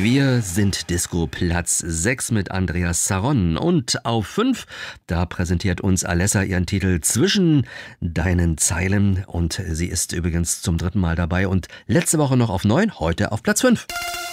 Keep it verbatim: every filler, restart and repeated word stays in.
Wir sind Disco Platz sechs mit Andreas Zaron. Und auf fünf, da präsentiert uns Alessa ihren Titel Zwischen deinen Zeilen. Und sie ist übrigens zum dritten Mal dabei und letzte Woche noch auf neun, heute auf Platz fünf.